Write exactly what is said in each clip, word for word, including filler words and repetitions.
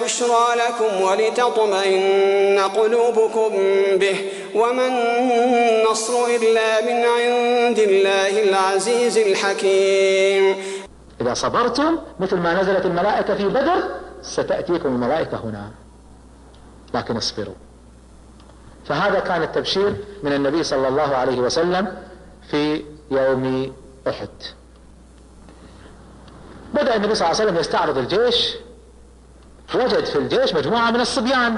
وبشرى لكم ولتطمئن قلوبكم به، وما النصر إلا من عند الله العزيز الحكيم. إذا صبرتم مثل ما نزلت الملائكة في بدر ستأتيكم الملائكة هنا، لكن اصبروا. فهذا كان التبشير من النبي صلى الله عليه وسلم في يوم أحد. بدأ النبي صلى الله عليه وسلم يستعرض الجيش، وجد في الجيش مجموعة من الصبيان.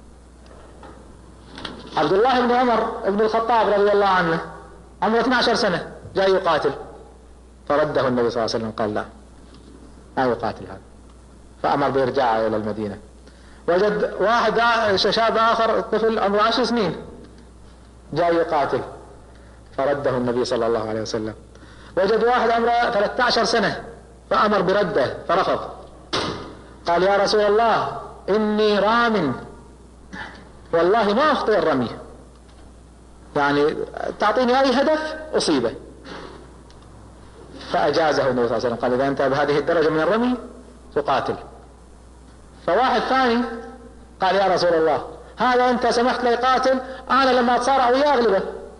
عبد الله بن عمر بن الخطاب رضي الله عنه عمره اثني عشر سنة جاء يقاتل، فرده النبي صلى الله عليه وسلم قال لا ما يقاتل هذا، فأمر بإرجاعه إلى المدينة. وجد واحد شاب آخر طفل عمره عشر سنين جاء يقاتل، فرده النبي صلى الله عليه وسلم. وجد واحد عمره ثلاثة عشر سنة فأمر برده فرفض، قال يا رسول الله إني رام والله ما أخطئ الرمي، يعني تعطيني أي هدف أصيبه. فأجازه النبي صلى الله عليه وسلم، قال إذا أنت بهذه الدرجة من الرمي تقاتل. فواحد ثاني قال يا رسول الله هذا أنت سمحت لي قاتل، أنا لما أتصارع وياه أغلبه،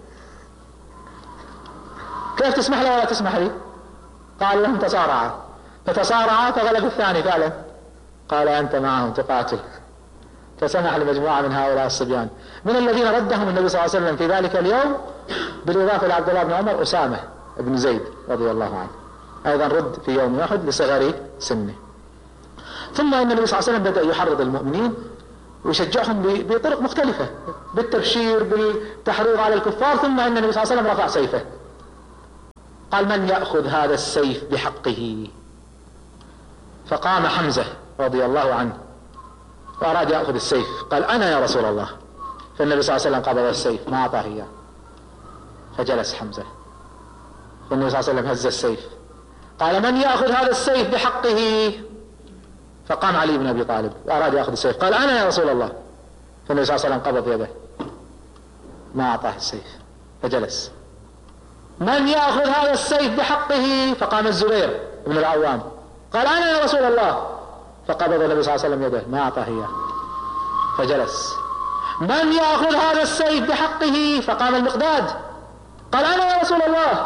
كيف تسمح لي ولا تسمح لي؟ قال لهم تصارعا، فتصارعا فغلب الثاني فعلا، قال أنت معهم تقاتل. فسمح لمجموعة من هؤلاء الصبيان، من الذين ردهم النبي صلى الله عليه وسلم في ذلك اليوم بالإضافة لعبد الله بن عمر أسامة بن زيد رضي الله عنه، أيضا رد في يوم أحد لصغر سنه. ثم إن النبي صلى الله عليه وسلم بدأ يحرض المؤمنين ويشجعهم بطرق مختلفة، بالتبشير بالتحريض على الكفار. ثم إن النبي صلى الله عليه وسلم رفع سيفه، قال من يأخذ هذا السيف بحقه؟ فقام حمزة رضي الله عنه وأراد يأخذ السيف، قال أنا يا رسول الله. فالنبي صلى الله عليه وسلم قبض السيف ما أعطاه إياه، فجلس حمزة. فالنبي صلى الله عليه وسلم هز السيف، قال من يأخذ هذا السيف بحقه؟ فقام علي بن أبي طالب وأراد يأخذ السيف، قال أنا يا رسول الله. فالنبي صلى الله عليه وسلم قبض يده ما أعطاه السيف فجلس. من يأخذ هذا السيف بحقه؟ فقام الزبير بن العوام قال أنا يا رسول الله. فقبض النبي صلى الله عليه وسلم يده ما أعطاه إياه فجلس. من يأخذ هذا السيف بحقه؟ فقام المقداد قال أنا يا رسول الله.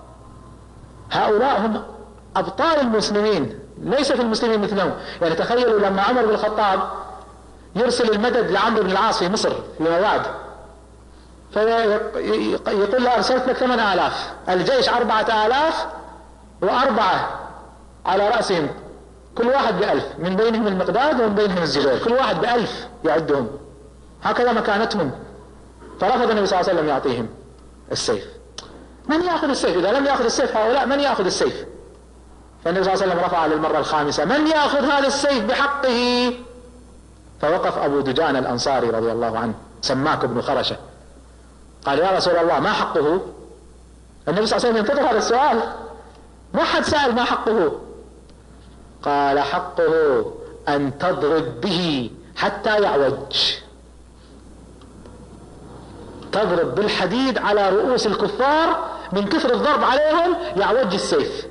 هؤلاء هم أبطال المسلمين، ليس في المسلمين مثلهم. يعني تخيلوا لما عمر بن الخطاب يرسل المدد لعمرو بن العاص في مصر في مواد، فيقول له أرسلت لك ثمان آلاف، الجيش أربعة آلاف وأربعة على رأسهم كل واحد بألف، من بينهم المقداد ومن بينهم الزبير، كل واحد بألف يعدهم، هكذا مكانتهم. فرفض النبي صلى الله عليه وسلم يعطيهم السيف. من يأخذ السيف؟ إذا لم يأخذ السيف هؤلاء من يأخذ السيف؟ فالنبي صلى الله عليه وسلم رفع للمرة الخامسة من يأخذ هذا السيف بحقه؟ فوقف أبو دجان الأنصاري رضي الله عنه سماك بن خرشة قال يا رسول الله ما حقه؟ النبي صلى الله عليه وسلم ينتظر هذا السؤال، ما حد سأل ما حقه. قال حقه أن تضرب به حتى يعوج، تضرب بالحديد على رؤوس الكفار من كثر الضرب عليهم يعوج السيف.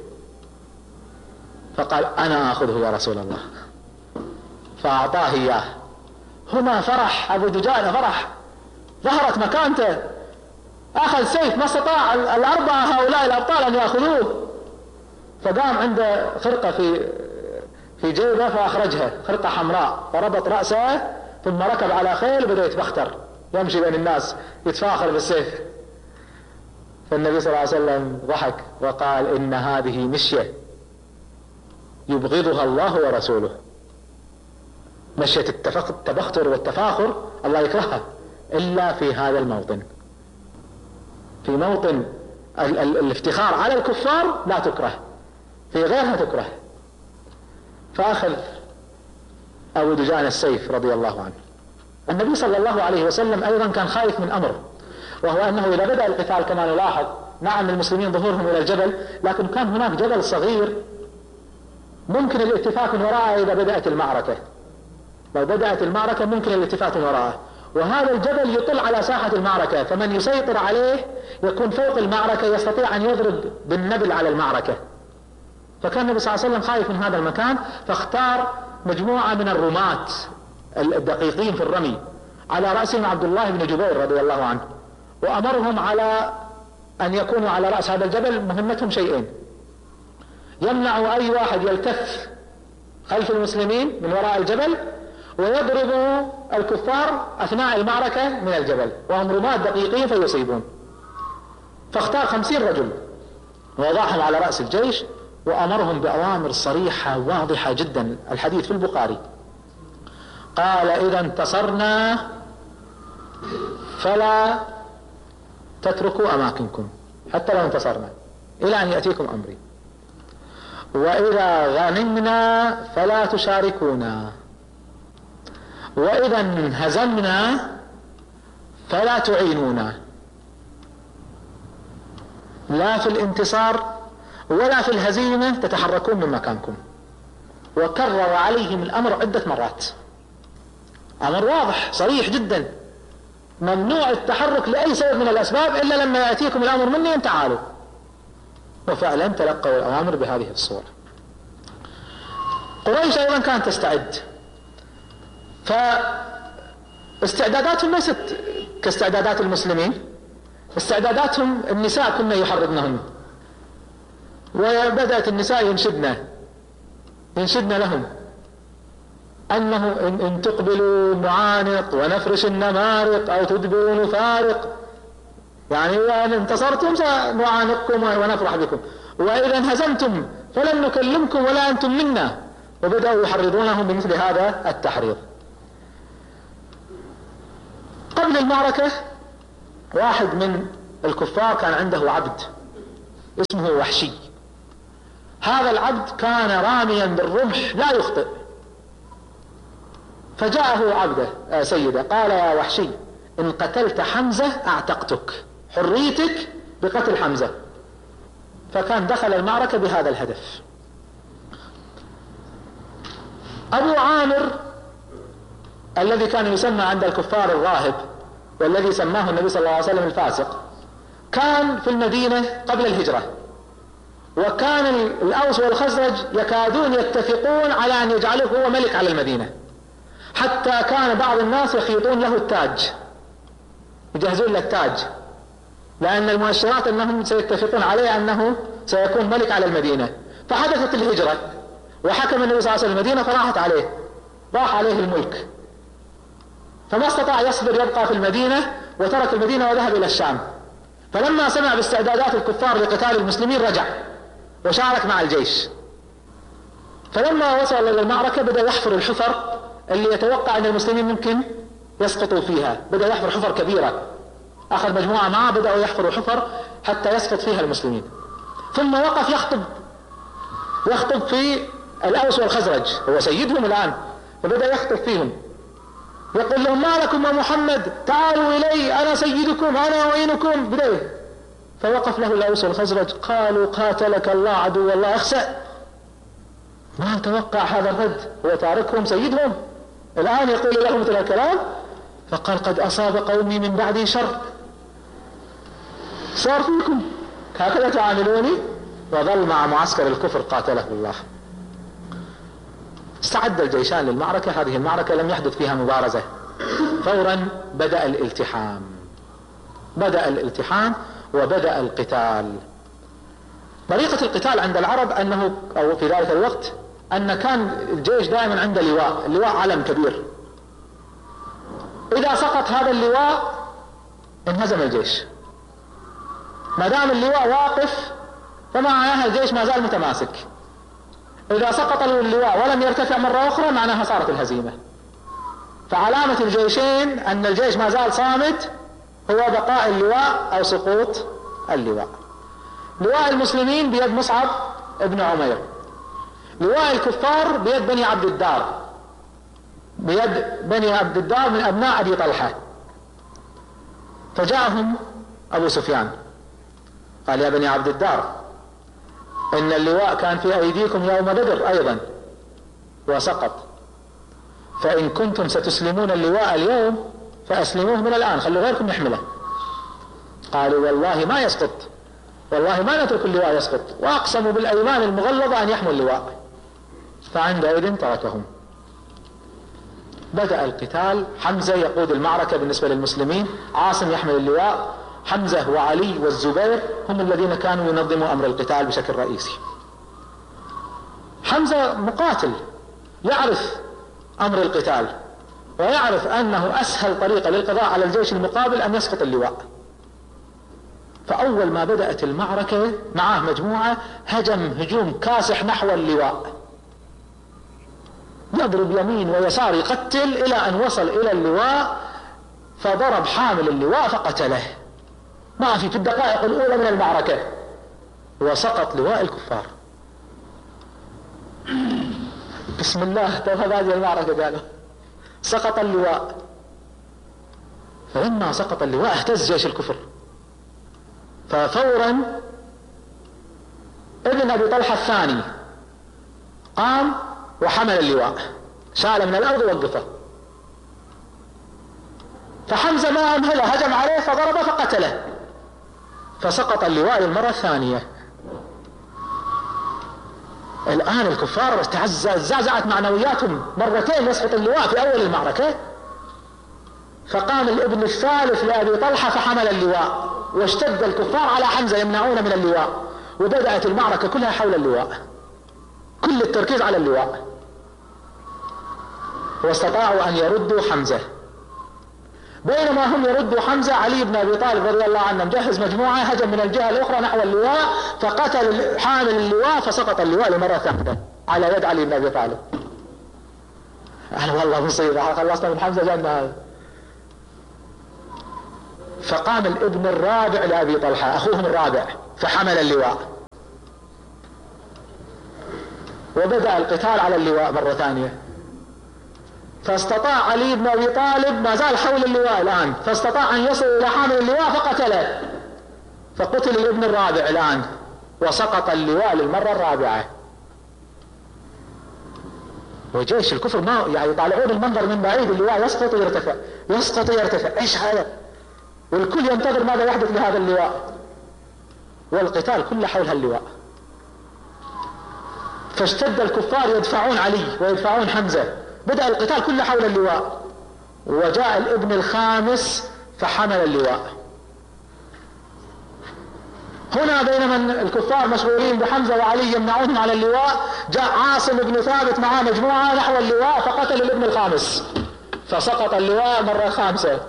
فقال أنا أخذه يا رسول الله، فأعطاه إياه. هنا فرح أبو دجانة، فرح ظهرت مكانته، أخذ سيف ما استطاع الأربعة هؤلاء الأبطال أن يأخذوه. فقام عنده خرقة في في جيبه فأخرجها، خرقة حمراء، فربط رأسه ثم ركب على خيل وبدأ يتبختر يمشي بين الناس يتفاخر بالسيف. فالنبي صلى الله عليه وسلم ضحك وقال إن هذه مشية يبغضها الله ورسوله، مشية التبختر والتفاخر الله يكرهها إلا في هذا الموطن، في موطن ال ال الافتخار على الكفار لا تكره، في غيرها تكره. فأخذ أبو دجان السيف رضي الله عنه. النبي صلى الله عليه وسلم أيضا كان خايف من أمر، وهو أنه إذا بدأ القتال كما نلاحظ، نعم المسلمين ظهورهم إلى الجبل، لكن كان هناك جبل صغير ممكن الالتفات من وراءه إذا بدأت المعركة، لو بدأت المعركة ممكن الالتفات من وراءه، وهذا الجبل يطل على ساحة المعركة، فمن يسيطر عليه يكون فوق المعركة يستطيع أن يضرب بالنبل على المعركة. فكان النبي صلى الله عليه وسلم خايف من هذا المكان، فاختار مجموعة من الرماة الدقيقين في الرمي، على رأسهم عبد الله بن جبير رضي الله عنه، وأمرهم على أن يكونوا على رأس هذا الجبل. مهمتهم شيئين: يمنعوا أي واحد يلتف خلف المسلمين من وراء الجبل، ويضربوا الكفار أثناء المعركة من الجبل، وهم رماة دقيقين فيصيبون. فاختار خمسين رجل ووضعهم على رأس الجيش، وأمرهم بأوامر صريحة واضحة جدا. الحديث في البخاري قال: إذا انتصرنا فلا تتركوا أماكنكم حتى لو انتصرنا إلى أن يأتيكم أمري، وإذا غنمنا فلا تشاركونا، وإذا انهزمنا فلا تعينونا، لا في الانتصار ولا في الهزيمة تتحركون من مكانكم. وكرر عليهم الأمر عدة مرات. أمر واضح صريح جدا: ممنوع التحرك لأي سبب من الأسباب إلا لما يأتيكم الأمر مني أن تعالوا. وفعلا تلقوا الأوامر بهذه الصورة. قريش أيضا كانت تستعد، فاستعداداتهم ليست كاستعدادات المسلمين. استعداداتهم النساء كنا يحرضنهن، وبدأت النساء ينشدن ينشدن لهم أنه إن تقبلوا نعانق ونفرش النمارق أو تدبروا نفارق، يعني إن انتصرتم سنعانقكم ونفرح بكم، وإذا انهزمتم فلن نكلمكم ولا أنتم منا. وبدأوا يحرضونهم بمثل هذا التحريض. قبل المعركة واحد من الكفار كان عنده عبد اسمه وحشي. هذا العبد كان راميا بالرمح لا يخطئ. فجاءه عبده آه سيده قال: يا وحشي، إن قتلت حمزة أعتقتك، حريتك بقتل حمزة. فكان دخل المعركة بهذا الهدف. أبو عامر الذي كان يسمى عند الكفار الراهب، والذي سماه النبي صلى الله عليه وسلم الفاسق، كان في المدينة قبل الهجرة، وكان الأوس والخزرج يكادون يتفقون على أن يجعله هو ملك على المدينة، حتى كان بعض الناس يخيطون له التاج، يجهزون له التاج، لأن المؤشرات أنهم سيتفقون عليه أنه سيكون ملك على المدينة. فحدثت الهجرة وحكم النبي صلى الله عليه وسلم المدينة، فراحت عليه، راح عليه الملك، فما استطاع يصبر يبقى في المدينة، وترك المدينة وذهب إلى الشام. فلما سمع باستعدادات الكفار لقتال المسلمين رجع وشارك مع الجيش. فلما وصل إلى المعركة بدأ يحفر الحفر اللي يتوقع أن المسلمين ممكن يسقطوا فيها. بدأ يحفر حفر كبيرة، أخذ مجموعة معه بدأوا يحفروا حفر حتى يسقط فيها المسلمين. ثم وقف يخطب يخطب في الأوس والخزرج، هو سيدهم الآن، فبدأ يخطب فيهم يقول لهم: ما لكم يا محمد، تعالوا إلي، أنا سيدكم، أنا أعينكم بديه. فوقف له الأوس والخزرج قالوا: قاتلك الله عدو الله، اخسأ. ما توقع هذا الرد، هو تاركهم سيدهم الآن يقول لهم مثل الكلام. فقال: قد أصاب قومي من بعدي شر، صار فيكم هكذا تعاملوني. وظل مع معسكر الكفر قاتله الله. استعد الجيشان للمعركة. هذه المعركة لم يحدث فيها مبارزة. فورا بدأ الالتحام بدأ الالتحام وبدأ القتال. طريقة القتال عند العرب أنه أو في ذلك الوقت أن كان الجيش دائما عنده لواء، اللواء علم كبير، إذا سقط هذا اللواء انهزم الجيش. ما دام اللواء واقف فمعناها الجيش ما زال متماسك. إذا سقط اللواء ولم يرتفع مرة أخرى معناها صارت الهزيمة. فعلامة الجيشين أن الجيش ما زال صامت هو بقاء اللواء أو سقوط اللواء. لواء المسلمين بيد مصعب ابن عمير، لواء الكفار بيد بني عبد الدار بيد بني عبد الدار من أبناء أبي طلحة. فجاءهم أبو سفيان قال: يا بني عبد الدار، إن اللواء كان في أيديكم يوم بدر أيضا وسقط، فإن كنتم ستسلمون اللواء اليوم فأسلموه من الآن، خلوا غيركم يحمله. قالوا: والله ما يسقط، والله ما نترك اللواء يسقط، وأقسموا بالأيمان المغلظة أن يحموا اللواء. فعندئذ تركهم بدأ القتال. حمزة يقود المعركة بالنسبة للمسلمين، عاصم يحمل اللواء، حمزة وعلي والزبير هم الذين كانوا ينظموا أمر القتال بشكل رئيسي. حمزة مقاتل يعرف أمر القتال ويعرف أنه أسهل طريقة للقضاء على الجيش المقابل أن يسقط اللواء. فأول ما بدأت المعركة معه مجموعة هجم هجوم كاسح نحو اللواء، يضرب يمين ويسار يقتل إلى أن وصل إلى اللواء فضرب حامل اللواء فقتله. ما في في الدقائق الأولى من المعركة وسقط لواء الكفار. بسم الله توهب هذه المعركة قالوا سقط اللواء. فلما سقط اللواء اهتز جيش الكفر، ففورا ابن ابي طلحة الثاني قام وحمل اللواء، شال من الارض ووقفه. فحمزة ما امهله هجم عليه فضربه فقتله، فسقط اللواء للمرة الثانية. الآن الكفار زعزعت معنوياتهم مرتين يسقط اللواء في أول المعركة. فقام الابن الثالث لأبي طلحة فحمل اللواء، واشتد الكفار على حمزة يمنعون من اللواء، وبدأت المعركة كلها حول اللواء، كل التركيز على اللواء، واستطاعوا أن يردوا حمزة. بينما هم يردوا حمزة، علي بن أبي طالب رضي الله عنه مجهز مجموعة هجم من الجهة الأخرى نحو اللواء فقتل حامل اللواء فسقط اللواء لمرة ثانية على يد علي بن أبي طالب. قال والله مصيبة، خلصنا من حمزة جانا هذا. فقام الابن الرابع لأبي طلحة أخوهم الرابع فحمل اللواء، وبدأ القتال على اللواء مرة ثانية. فاستطاع علي بن أبي طالب ما زال حول اللواء الآن، فاستطاع أن يصل إلى حامل اللواء فقتله، فقتل الابن الرابع الآن وسقط اللواء للمرة الرابعة. وجيش الكفر ما يعني يطالعون المنظر من بعيد، اللواء يسقط ويرتفع يسقط ويرتفع، ايش هذا؟ والكل ينتظر ماذا يحدث لهذا اللواء، والقتال كله حول اللواء. فاشتد الكفار يدفعون علي ويدفعون حمزة، بدأ القتال كله حول اللواء. وجاء الابن الخامس فحمل اللواء. هنا بينما الكفار مشغولين بحمزة وعلي يمنعونهم على اللواء، جاء عاصم بن ثابت معه مجموعة نحو اللواء فقتل الابن الخامس فسقط اللواء مرة خامسة.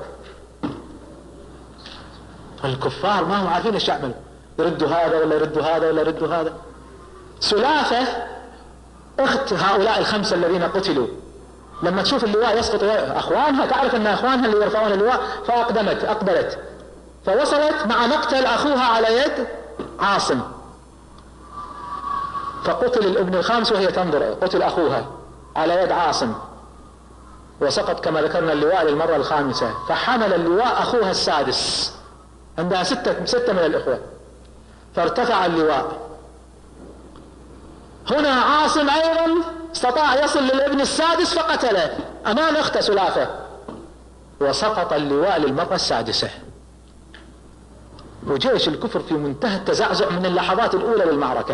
الكفار ما هم عارفين ايش يعملوا، يردوا هذا ولا يردوا هذا ولا يردوا هذا. سلافة اخت هؤلاء الخمسة الذين قتلوا لما تشوف اللواء يسقط اخوانها تعرف ان اخوانها اللي يرفعون اللواء، فاقدمت اقبلت فوصلت مع مقتل اخوها على يد عاصم، فقتل الابن الخامس وهي تنظر، قتل اخوها على يد عاصم وسقط كما ذكرنا اللواء للمرة الخامسة. فحمل اللواء اخوها السادس، عندها ستة, ستة من الاخوة، فارتفع اللواء. هنا عاصم ايضا استطاع يصل للابن السادس فقتله امام اخته سلافة، وسقط اللواء للمرة السادسة. وجيش الكفر في منتهى التزعزع من اللحظات الاولى للمعركة.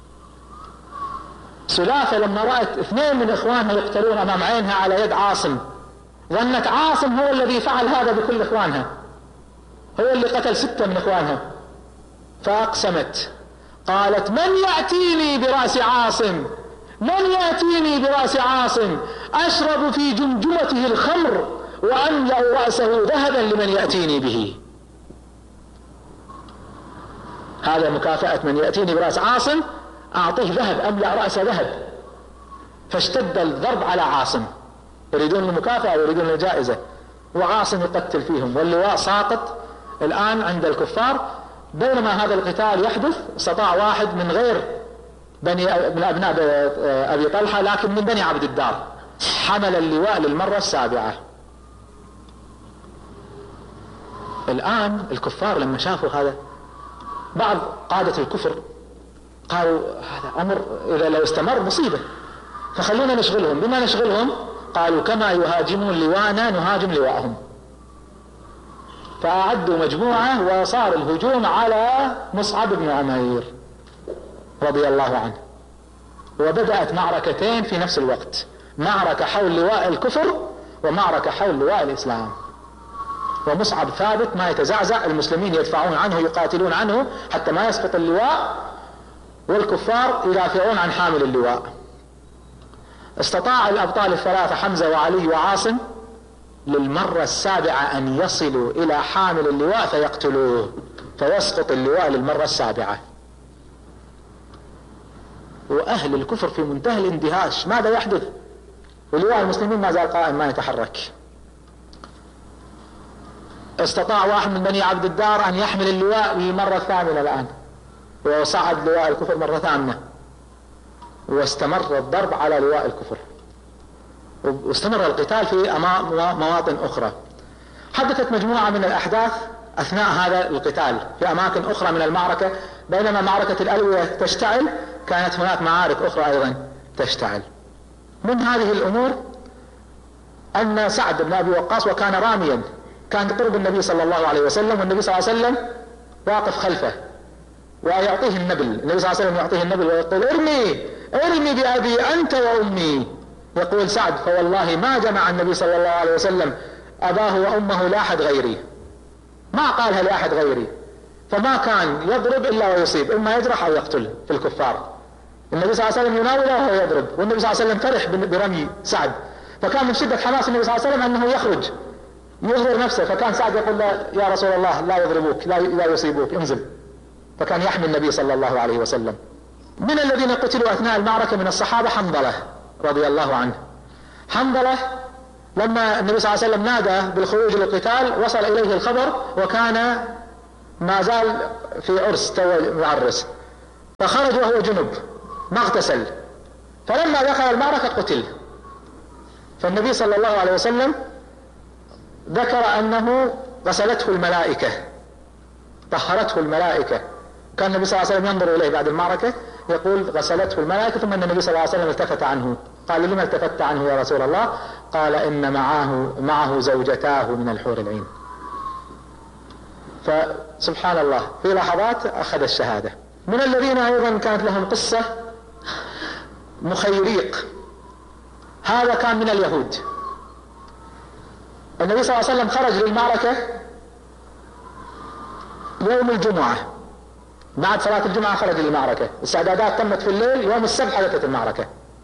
سلافة لما رأت اثنين من اخوانها يقتلون امام عينها على يد عاصم، ظنت عاصم هو الذي فعل هذا بكل اخوانها، هو اللي قتل ستة من اخوانها، فاقسمت قالت من يأتيني برأس عاصم، من يأتيني برأس عاصم أشرب في جمجمته الخمر وأملأ رأسه ذهبا لمن يأتيني به. هذا مكافأة من يأتيني برأس عاصم، أعطيه ذهب، أملأ رأسه ذهب. فاشتد الضرب على عاصم، يريدون المكافأة ويريدون الجائزة، وعاصم يقتل فيهم واللواء ساقط الآن عند الكفار. بينما هذا القتال يحدث استطاع واحد من غير بني من أبناء أبي طلحة لكن من بني عبد الدار حمل اللواء للمرة السابعة. الآن الكفار لما شافوا هذا، بعض قادة الكفر قالوا هذا أمر إذا لو استمر مصيبة، فخلونا نشغلهم. بما نشغلهم قالوا كما يهاجمون لواءنا نهاجم لواءهم، فأعدوا مجموعة وصار الهجوم على مصعب بن عمير رضي الله عنه. وبدأت معركتين في نفس الوقت، معركة حول لواء الكفر ومعركة حول لواء الإسلام، ومصعب ثابت ما يتزعزع، المسلمين يدفعون عنه يقاتلون عنه حتى ما يسقط اللواء، والكفار يدافعون عن حامل اللواء. استطاع الأبطال الثلاثة حمزة وعلي وعاصم للمرة السابعة أن يصلوا إلى حامل اللواء فيقتلوه، فيسقط اللواء للمرة السابعة. وأهل الكفر في منتهى الاندهاش، ماذا يحدث؟ ولواء المسلمين ما زال قائم ما يتحرك. استطاع واحد من بني عبد الدار أن يحمل اللواء للمرة الثامنة الآن، وصعد لواء الكفر مرة ثامنة، واستمر الضرب على لواء الكفر، واستمر القتال في مواطن أخرى. حدثت مجموعة من الأحداث أثناء هذا القتال في أماكن أخرى من المعركة. بينما معركة الألوية تشتعل كانت هناك معارك أخرى أيضا تشتعل. من هذه الأمور أن سعد بن أبي وقاص وكان راميا، كان قرب النبي صلى الله عليه وسلم، والنبي صلى الله عليه وسلم واقف خلفه ويعطيه النبل. النبي صلى الله عليه وسلم يعطيه النبل ويقول ارمي ارمي بأبي أنت وأمي. يقول سعد فوالله ما جمع النبي صلى الله عليه وسلم أباه وأمه لا أحد غيري، ما قالها لأحد غيري، فما كان يضرب إلا ويصيب، إما يجرح أو يقتل في الكفار. النبي صلى الله عليه وسلم يناوله وهو يضرب، والنبي صلى الله عليه وسلم فرح برمي سعد، فكان من شدة حماس النبي صلى الله عليه وسلم أنه يخرج يظهر نفسه، فكان سعد يقول له يا رسول الله لا يضربوك لا, لا يصيبوك انزل، فكان يحمي النبي صلى الله عليه وسلم. من الذين قتلوا أثناء المعركة من الصحابة حنظلة رضي الله عنه. حنظلة لما النبي صلى الله عليه وسلم نادى بالخروج للقتال وصل إليه الخبر وكان ما زال في عرس تو معرس، فخرج وهو جنب ما اغتسل، فلما دخل المعركة قتل. فالنبي صلى الله عليه وسلم ذكر أنه غسلته الملائكة طهرته الملائكة. كان النبي صلى الله عليه وسلم ينظر إليه بعد المعركة يقول غسلته الملائكة، ثم النبي صلى الله عليه وسلم التفت عنه قال لما التفت عنه يا رسول الله؟ قال إن معه معه زوجتاه من الحور العين. فسبحان الله في لحظات أخذ الشهادة. من الذين أيضا كانت لهم قصة مخيريق، هذا كان من اليهود. النبي صلى الله عليه وسلم خرج للمعركة يوم الجمعة، بعد صلاة الجمعة خرج للمعركة، الاستعدادات تمت في الليل، يوم السبت حدثت المعركة.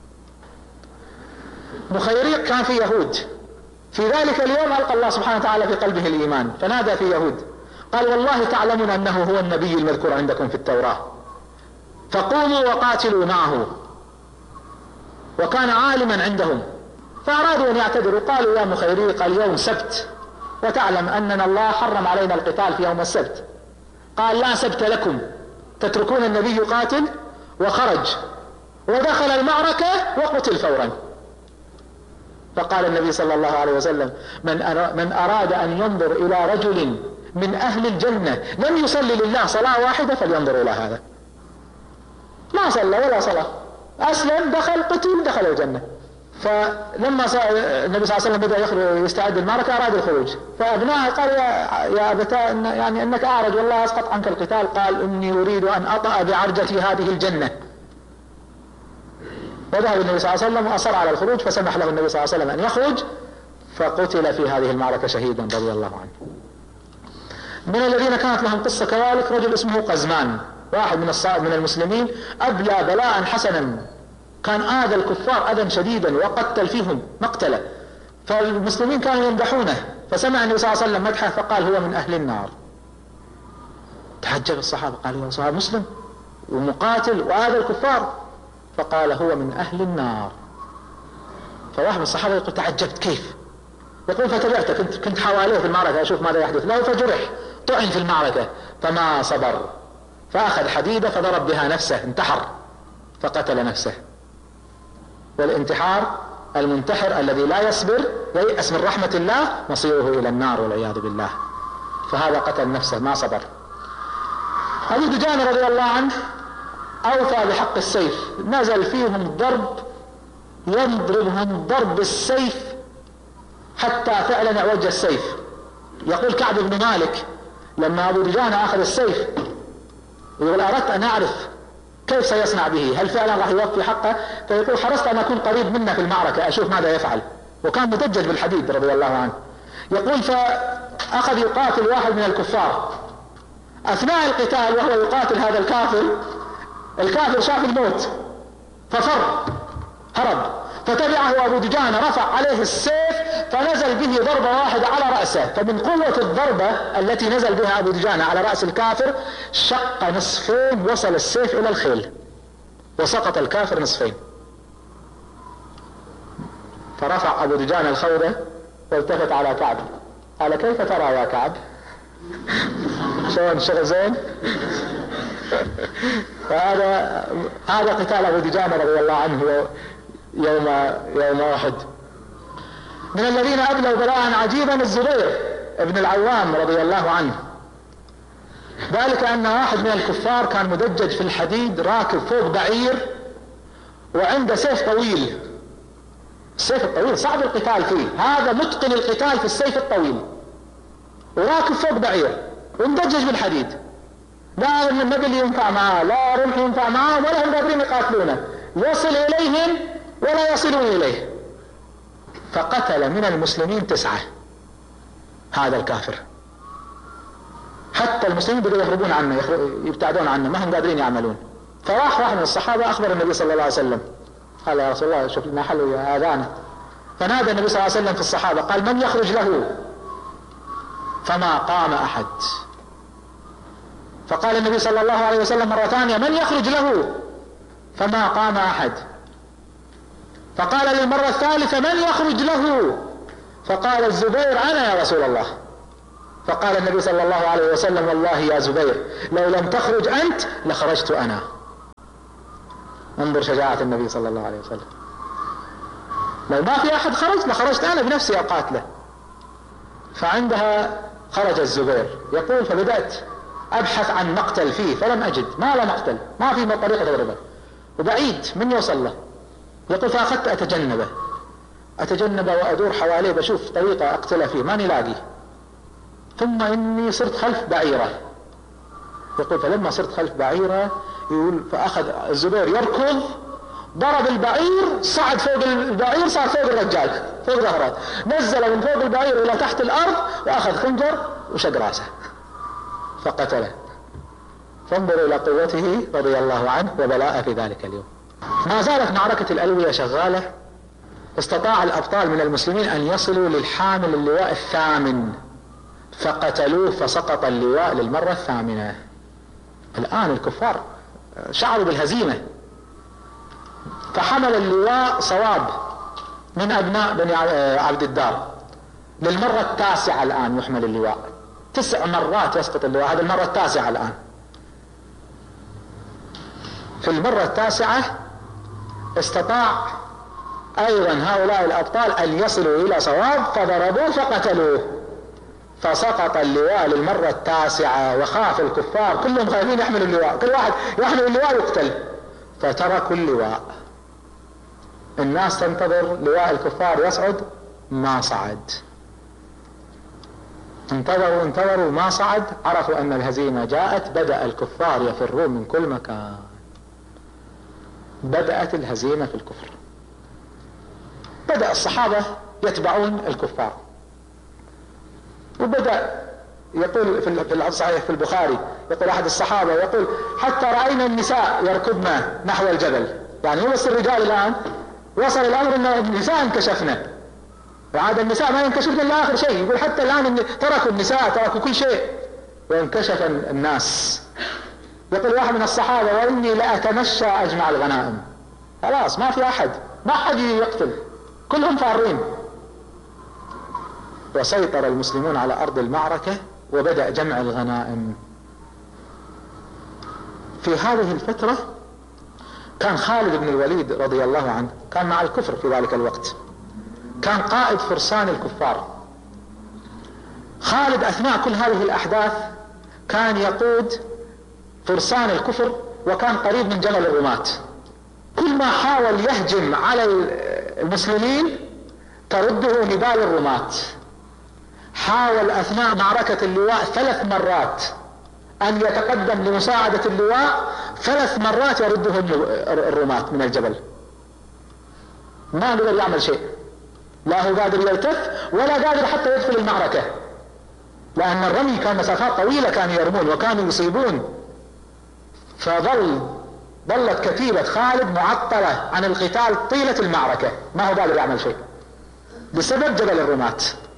مخيريق كان في يهود، في ذلك اليوم ألقى الله سبحانه وتعالى في قلبه الإيمان، فنادى في يهود قال والله تعلمون أنه هو النبي المذكور عندكم في التوراة، فقوموا وقاتلوا معه. وكان عالما عندهم، فأرادوا أن يعتذروا، قالوا يا مخيريق اليوم سبت وتعلم أننا الله حرم علينا القتال في يوم السبت. قال لا سبت لكم، تتركون النبي يقاتل؟ وخرج ودخل المعركة وقتل فورا. فقال النبي صلى الله عليه وسلم من من أراد أن ينظر إلى رجل من أهل الجنة لم يصلي لله صلاة واحدة فلينظر إلى هذا. ما صلى ولا صلاة، أسلم دخل قتل دخل الجنة. فلما النبي صلى الله عليه وسلم بدأ يخرج يستعد المعركة أراد الخروج، فأبنائه قال يا يا أبتاه إن يعني أنك أعرج والله أسقط عنك القتال. قال إني أريد أن أطأ بعرجتي هذه الجنة. وذهب النبي صلى الله عليه وسلم وأصر على الخروج، فسمح له النبي صلى الله عليه وسلم أن يخرج، فقتل في هذه المعركة شهيدا رضي الله عنه. من الذين كانت لهم قصة كذلك رجل اسمه قزمان، واحد من الصائب من المسلمين، أبلى بلاء حسنا، كان آذى الكفار أذى شديدا وقتل فيهم مقتله، فالمسلمين كانوا يمدحونه، فسمع النبي صلى الله عليه وسلم مدحه فقال هو من أهل النار. تعجب الصحابة قالوا يا صاحب مسلم ومقاتل وآذى الكفار، فقال هو من أهل النار. فواحد من الصحابة يقول تعجبت كيف؟ يقول فتبعته، كنت كنت حواليه في المعركة أشوف ماذا يحدث له، فجرح طعن في المعركة فما صبر، فأخذ حديدة فضرب بها نفسه، انتحر فقتل نفسه. والانتحار المنتحر الذي لا يصبر ييأس من رحمة الله مصيره إلى النار والعياذ بالله، فهذا قتل نفسه ما صبر. أبو دجانة رضي الله عنه أوفى بحق السيف، نزل فيهم ضرب يضربهم ضرب السيف حتى فعلا اعوج السيف. يقول كعب بن مالك لما أبو دجانة أخذ السيف يقول أردت أن أعرف كيف سيصنع به، هل فعلا راح يوفي حقه؟ فيقول حرصت أن أكون قريب منه في المعركة أشوف ماذا يفعل، وكان مدجج بالحديد رضي الله عنه. يقول فأخذ يقاتل واحد من الكفار، أثناء القتال وهو يقاتل هذا الكافر، الكافر شاف الموت ففر هرب، فتبعه أبو دجانة رفع عليه السيف فنزل به ضربة واحدة على رأسه، فمن قوة الضربة التي نزل بها أبو دجانة على رأس الكافر شق نصفين، وصل السيف إلى الخيل وسقط الكافر نصفين. فرفع أبو دجانة الخوذة والتفت على كعب، قال كيف ترى يا كعب؟ شلون شغل زين؟ فهذا هذا قتال أبو دجانة رضي الله عنه يوم يوم أحد. من الذين أبلوا بلاء عجيبا الزبير ابن العوام رضي الله عنه، ذلك أن واحد من الكفار كان مدجج في الحديد راكب فوق بعير وعنده سيف طويل. السيف الطويل صعب القتال فيه، هذا متقن القتال في السيف الطويل، وراكب فوق بعير ومدجج بالحديد، لا النبل ينفع معاه، لا رمح ينفع معاه، ولا هم قادرين يقاتلونه، يصل إليهم ولا يصلون إليه. فقتل من المسلمين تسعة هذا الكافر، حتى المسلمين بدأوا يهربون عنه، يبتعدون عنه، ما هم قادرين يعملون. فراح واحد من الصحابة أخبر النبي صلى الله عليه وسلم، قال يا رسول الله شوف لنا حل يا آذانه. فنادى النبي صلى الله عليه وسلم في الصحابة قال من يخرج له؟ فما قام أحد. فقال النبي صلى الله عليه وسلم مرة ثانية من يخرج له؟ فما قام أحد. فقال للمرة الثالثة من يخرج له؟ فقال الزبير أنا يا رسول الله. فقال النبي صلى الله عليه وسلم والله يا زبير لو لم تخرج أنت لخرجت أنا. انظر شجاعة النبي صلى الله عليه وسلم، لو ما في أحد خرج لخرجت أنا بنفسي أقاتله. فعندها خرج الزبير، يقول فبدأت أبحث عن مقتل فيه فلم أجد، ما له مقتل، ما في طريقة ضربه، وبعيد من يوصل له. يقول فأخذت أتجنبه أتجنبه وأدور حواليه بشوف طريقة أقتله فيه ماني لاقي. ثم إني صرت خلف بعيرة. يقول فلما صرت خلف بعيرة يقول فأخذ الزبير يركض، ضرب البعير، صعد فوق البعير، صار فوق الرجال فوق ظهره، نزل من فوق البعير إلى تحت الأرض وأخذ خنجر وشق راسه فقتله. فانظروا إلى قوته رضي الله عنه وبلاءه في ذلك اليوم. ما زالت معركة الألوية شغالة. استطاع الأبطال من المسلمين أن يصلوا للحامل اللواء الثامن فقتلوه، فسقط اللواء للمرة الثامنة. الآن الكفار شعروا بالهزيمة، فحمل اللواء صواب من أبناء بني عبد الدار للمرة التاسعة. الآن يحمل اللواء، تسع مرات يسقط اللواء، هذه المرة التاسعة الآن. في المرة التاسعة استطاع أيضا هؤلاء الأبطال أن يصلوا إلى صواب فضربوه فقتلوه، فسقط اللواء للمرة التاسعة. وخاف الكفار كلهم خايفين يحملوا اللواء، كل واحد يحمل اللواء يقتل، فتركوا اللواء. الناس تنتظر لواء الكفار يصعد، ما صعد. انتظروا انتظروا ما صعد، عرفوا أن الهزيمة جاءت، بدأ الكفار يفرون من كل مكان. بدأت الهزيمة في الكفر، بدأ الصحابة يتبعون الكفار، وبدأ يقول في الصحيح في البخاري، يقول أحد الصحابة يقول حتى رأينا النساء يركضن نحو الجبل، يعني مو بس الرجال. الآن وصل الأمر أن النساء انكشفنا، وعاد النساء ما ينكشفن إلا آخر شيء. يقول حتى الآن تركوا النساء، تركوا كل شيء وانكشف الناس. يقول واحد من الصحابة وإني لأتمشى أجمع الغنائم، خلاص ما في أحد، ما أحد يقتل، كلهم فارين. وسيطر المسلمون على أرض المعركة وبدأ جمع الغنائم. في هذه الفترة كان خالد بن الوليد رضي الله عنه كان مع الكفر في ذلك الوقت، كان قائد فرسان الكفار. خالد أثناء كل هذه الأحداث كان يقود فرسان الكفر، وكان قريب من جبل الرماة. كل ما حاول يهجم على المسلمين ترده نبال الرماة. حاول أثناء معركة اللواء ثلاث مرات أن يتقدم لمساعدة اللواء، ثلاث مرات يرده الرماة من الجبل، ما قدر يعمل شيء. لا هو قادر يلتف ولا قادر حتى يدخل المعركة، لأن الرمي كان مسافات طويلة كانوا يرمون وكانوا يصيبون. فظل ظلت كتيبة خالد معطلة عن القتال طيلة المعركة، ما هو قادر يعمل شيء بسبب جبل الرماة.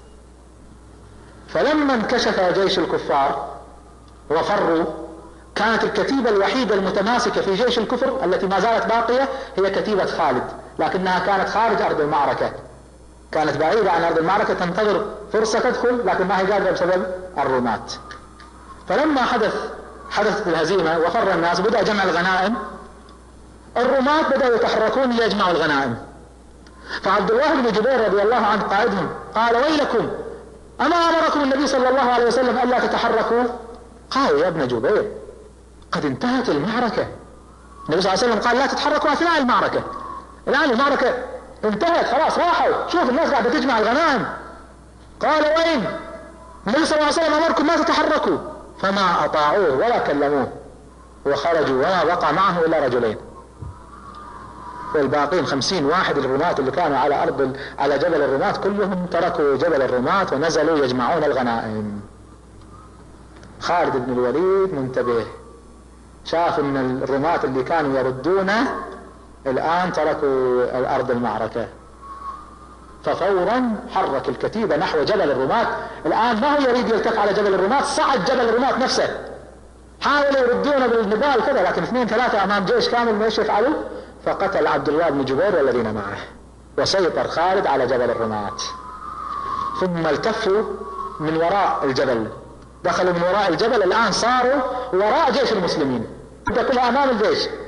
فلما انكشف جيش الكفار وفروا، كانت الكتيبة الوحيدة المتماسكة في جيش الكفر التي ما زالت باقية هي كتيبة خالد، لكنها كانت خارج أرض المعركة، كانت بعيدة عن أرض المعركة تنتظر فرصة تدخل، لكن ما هي قادرة بسبب الرماة. فلما حدث حدثت الهزيمة وفر الناس بدأ جمع الغنائم، الرماة بدأوا يتحركون ليجمعوا الغنائم. فعبد الله بن جبير رضي الله عنه قائدهم قال: ويلكم، أما أمركم النبي صلى الله عليه وسلم ألا تتحركوا؟ قالوا: يا ابن جبير قد انتهت المعركة، النبي صلى الله عليه وسلم قال لا تتحركوا أثناء المعركة، الآن المعركة انتهت خلاص راحوا، شوف الناس قاعدة تجمع الغنائم. قال: وين؟ النبي صلى الله عليه وسلم أمركم ما تتحركوا، فما أطاعوه ولا كلموه وخرجوا وما بقى معه إلا رجلين، والباقين خمسين واحد الرماة اللي كانوا على أرض على جبل الرماة كلهم تركوا جبل الرماة ونزلوا يجمعون الغنائم. خالد بن الوليد منتبه، شاف ان الرماة اللي كانوا يردونه الآن تركوا الأرض المعركة، ففورا حرك الكتيبة نحو جبل الرماة. الآن ما هو يريد يلتف على جبل الرماة، صعد جبل الرماة نفسه، حاولوا يردونه بالنبال كذا، لكن اثنين ثلاثة أمام جيش كامل ما ايش يفعلوا؟ فقتل عبد الله بن جبير والذين معه، وسيطر خالد على جبل الرماة. ثم التفوا من وراء الجبل، دخلوا من وراء الجبل، الآن صاروا وراء جيش المسلمين، كلها أمام الجيش.